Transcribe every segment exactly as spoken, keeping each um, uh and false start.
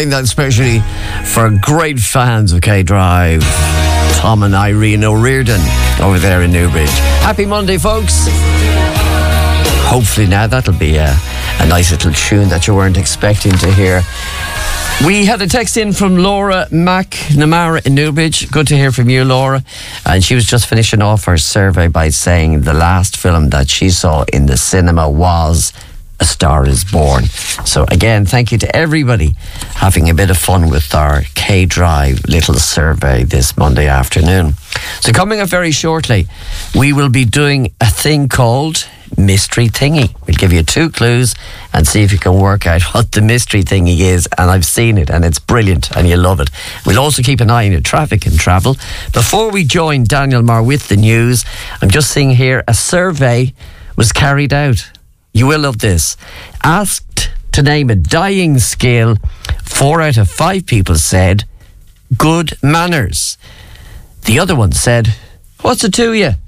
playing that especially for great fans of K-Drive, Tom and Irene O'Riordan over there in Newbridge. Happy Monday, folks. Hopefully now that'll be a, a nice little tune that you weren't expecting to hear. We had a text in from Laura McNamara in Newbridge. Good to hear from you, Laura. And she was just finishing off her survey by saying the last film that she saw in the cinema was A Star Is Born. So again, thank you to everybody having a bit of fun with our K-Drive little survey this Monday afternoon. So coming up very shortly, we will be doing a thing called Mystery Thingy. We'll give you two clues and see if you can work out what the mystery thingy is. And I've seen it and it's brilliant and you'll love it. We'll also keep an eye on your traffic and travel. Before we join Daniel Marr with the news, I'm just seeing here a survey was carried out. You will love this. Asked to name a dying skill, four out of five people said good manners. The other one said, what's it to you?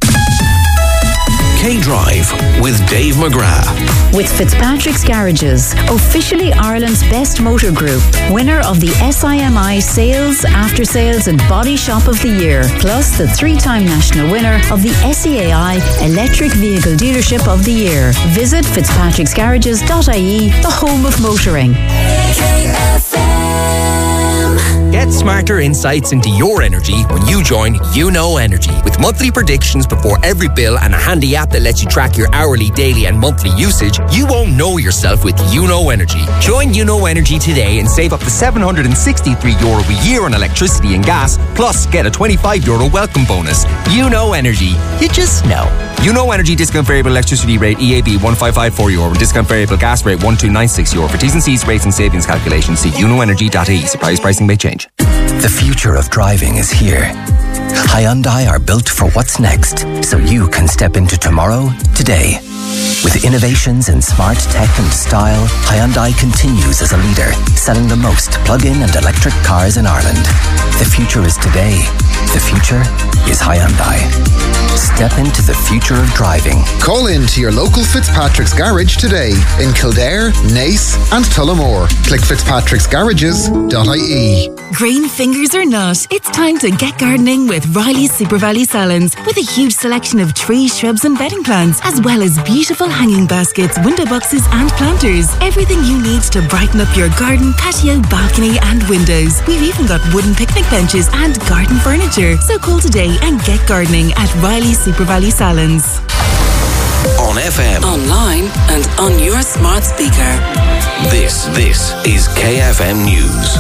K-Drive with Dave McGrath. With Fitzpatrick's Garages, officially Ireland's best motor group, winner of the S I M I Sales, After Sales and Body Shop of the Year, plus the three-time national winner of the S E A I Electric Vehicle Dealership of the Year. Visit fitzpatricks garages dot I E, the home of motoring. K F M. Get smarter insights into your energy when you join You Know Energy. With monthly predictions before every bill and a handy app that lets you track your hourly, daily and monthly usage, you won't know yourself with You Know Energy. Join You Know Energy today and save up to seven hundred sixty-three euro a year on electricity and gas, plus get a twenty-five euro welcome bonus. You Know Energy. You just know. You Know Energy discount variable electricity rate E A B one five five four euro and discount variable gas rate one two nine six euro. For T's and C's, rates and savings calculations, see you know energy dot I E. Surprise pricing may change. The future of driving is here. Hyundai are built for what's next, so you can step into tomorrow, today. With innovations in smart tech and style, Hyundai continues as a leader, selling the most plug-in and electric cars in Ireland. The future is today. The future is Hyundai. Step into the future of driving. Call in to your local Fitzpatrick's Garage today in Kildare, Nace and Tullamore. Click fitzpatricks garages dot I E. Green fingers or not, it's time to get gardening with Riley's Super Valley Salons, with a huge selection of trees, shrubs and bedding plants, as well as beautiful hanging baskets, window boxes and planters. Everything you need to brighten up your garden, patio, balcony and windows. We've even got wooden picnic benches and garden furniture. So call today and get gardening at Riley's Super Valley Salons. On F M, online and on your smart speaker. This, this is K F M News.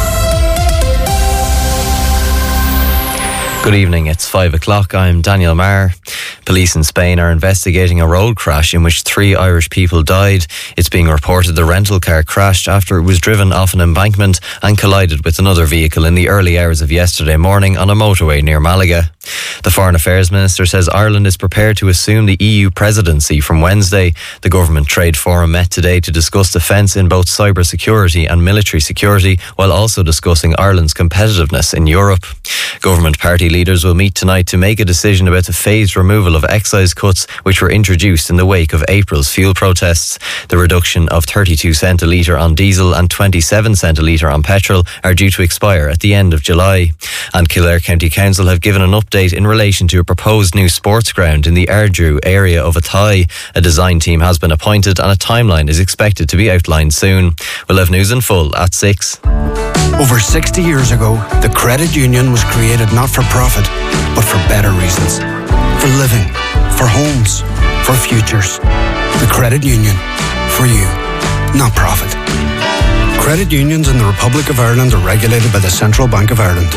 Good evening, it's five o'clock. I'm Daniel Marr. Police in Spain are investigating a road crash in which three Irish people died. It's being reported the rental car crashed after it was driven off an embankment and collided with another vehicle in the early hours of yesterday morning on a motorway near Malaga. The Foreign Affairs Minister says Ireland is prepared to assume the E U presidency from Wednesday. The Government Trade Forum met today to discuss defence in both cyber security and military security, while also discussing Ireland's competitiveness in Europe. Government party leaders will meet tonight to make a decision about the phased removal of excise cuts which were introduced in the wake of April's fuel protests. The reduction of thirty-two cent a litre on diesel and twenty-seven cent a litre on petrol are due to expire at the end of July. And Kildare County Council have given an update in relation to a proposed new sports ground in the Ardrew area of Athy. A design team has been appointed and a timeline is expected to be outlined soon. We'll have news in full at six. Over sixty years ago, the credit union was created not for profit, but for better reasons. For living, for homes, for futures. The credit union, for you, not profit. Credit unions in the Republic of Ireland are regulated by the Central Bank of Ireland.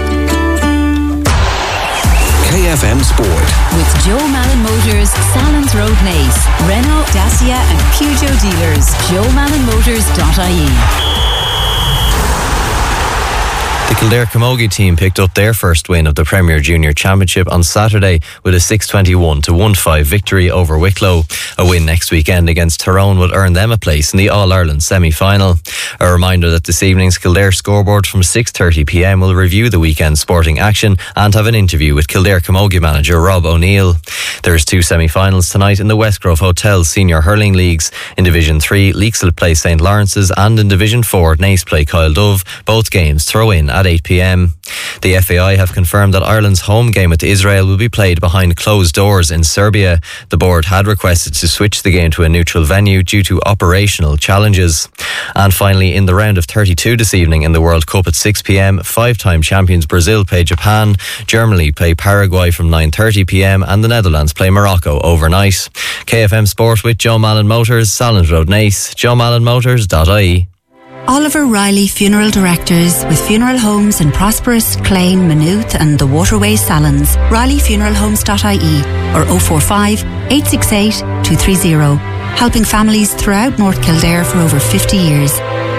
K F M Sport. With Joe Malin Motors, Salons Road Nace, Renault, Dacia and Peugeot dealers. joe malin motors dot I E. The Kildare Camogie team picked up their first win of the Premier Junior Championship on Saturday with a six twenty-one to one five victory over Wicklow. A win next weekend against Tyrone would earn them a place in the All-Ireland semi-final. A reminder that this evening's Kildare scoreboard from six thirty p m will review the weekend's sporting action and have an interview with Kildare Camogie manager Rob O'Neill. There's two semi-finals tonight in the Westgrove Hotel Senior Hurling Leagues. In Division three, Leaks will play St Lawrence's, and in Division four, Naas play Kyle Dove. Both games throw in at eight p m. The F A I have confirmed that Ireland's home game with Israel will be played behind closed doors in Serbia. The board had requested to switch the game to a neutral venue due to operational challenges. And finally, in the round of thirty-two this evening in the World Cup at six p m, five-time champions Brazil play Japan, Germany play Paraguay from nine thirty p m, and the Netherlands play Morocco overnight. K F M Sport with Joe Mallon Motors, Salland Road, Naas, joe mallon motors dot I E. Oliver Riley Funeral Directors with funeral homes in Prosperous, Clane, Maynooth and the Waterways Salons. riley funeral homes dot I E or oh four five, eight six eight, two three zero. Helping families throughout North Kildare for over fifty years.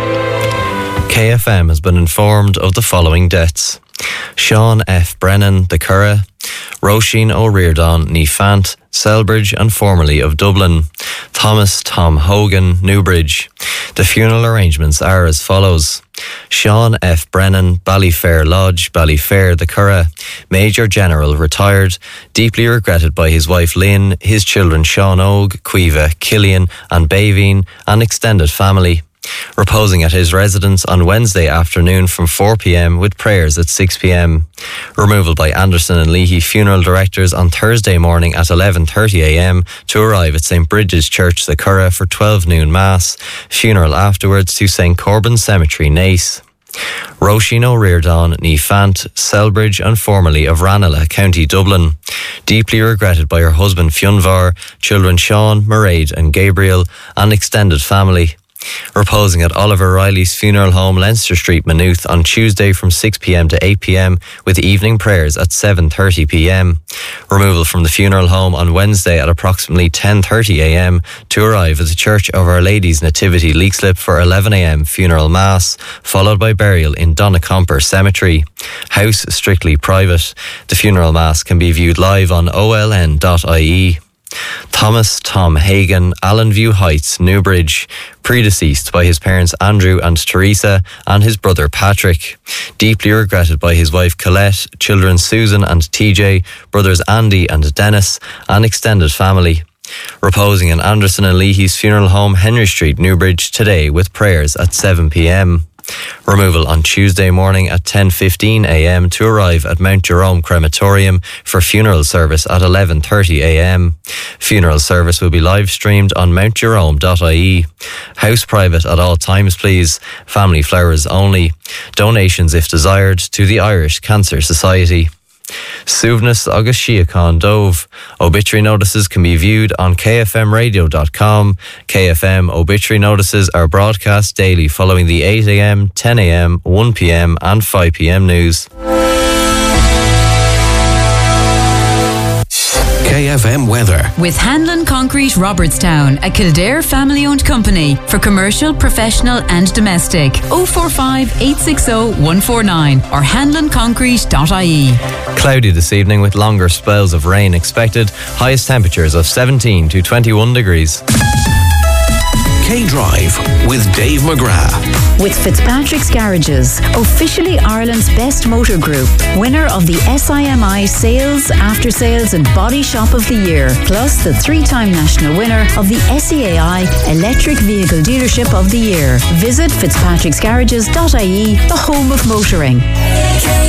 K F M has been informed of the following deaths: Sean F. Brennan, the Curragh; Roisin O'Riordan, Neafant, Selbridge and formerly of Dublin; Thomas Tom Hogan, Newbridge. The funeral arrangements are as follows: Sean F. Brennan, Ballyfair Lodge, Ballyfair, the Curragh. Major General, retired, deeply regretted by his wife Lynn, his children Sean Og, Quiva, Killian and Baveen, and extended family. Reposing at his residence on Wednesday afternoon from four p m with prayers at six p m. Removal by Anderson and Leahy funeral directors on Thursday morning at eleven thirty a m to arrive at Saint Bridget's Church, the Curragh, for twelve noon mass. Funeral afterwards to Saint Corbin Cemetery, Naas. Roisin O'Riordan, Neafant, Selbridge and formerly of Ranelagh, County Dublin. Deeply regretted by her husband Fionvar, children Sean, Mairead and Gabriel, and extended family. Reposing at Oliver Riley's funeral home, Leinster Street, Maynooth, on Tuesday from six p m to eight p m with evening prayers at seven thirty p m. Removal from the funeral home on Wednesday at approximately ten thirty a m to arrive at the Church of Our Lady's Nativity, Leixlip, for eleven a m funeral mass, followed by burial in Donnacomper Cemetery. House strictly private. The funeral mass can be viewed live on O L N dot I E. Thomas Tom Hagan, Allenview Heights, Newbridge, predeceased by his parents Andrew and Teresa and his brother Patrick. Deeply regretted by his wife Colette, children Susan and T J, brothers Andy and Dennis, and extended family. Reposing in Anderson and Leahy's funeral home, Henry Street, Newbridge, today with prayers at seven p m. Removal on Tuesday morning at ten fifteen a m to arrive at Mount Jerome Crematorium for funeral service at eleven thirty a m. Funeral service will be live streamed on mount jerome dot I E. House private at all times, please. Family flowers only. Donations, if desired, to the Irish Cancer Society. Suvnus agus Síocháin Dove. Obituary notices can be viewed on k f m radio dot com. K F M obituary notices are broadcast daily following the eight a m, ten a m, one p m and five p m news. K F M weather. With Hanlon Concrete Robertstown, a Kildare family-owned company for commercial, professional and domestic. oh four five, eight six oh, one four nine or hanlon concrete dot I E. Cloudy this evening with longer spells of rain expected. Highest temperatures of seventeen to twenty-one degrees. K-Drive with Dave McGrath. With Fitzpatrick's Garages, officially Ireland's best motor group, winner of the S I M I Sales, After Sales and Body Shop of the Year, plus the three-time national winner of the S E A I Electric Vehicle Dealership of the Year. Visit fitzpatricks garages dot I E, the home of motoring.